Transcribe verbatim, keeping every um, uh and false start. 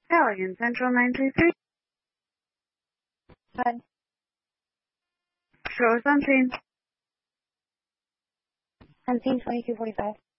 Allegan Central nine two three. Hi. Show us unseen. Unseen twenty-two forty-five.